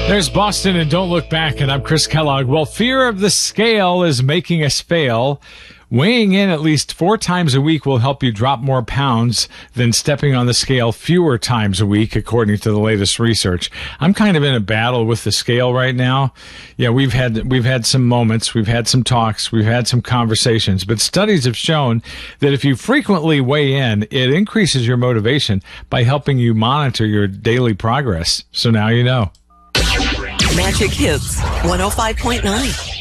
There's Boston and Don't Look Back, and I'm Chris Kellogg. Well, fear of the scale is making us fail. Weighing in at least 4 times a week will help you drop more pounds than stepping on the scale fewer times a week, according to the latest research. I'm kind of in a battle with the scale right now. Yeah, we've had some moments, we've had some talks, we've had some conversations, but studies have shown that if you frequently weigh in, it increases your motivation by helping you monitor your daily progress. So now you know. Magic Hits 105.9.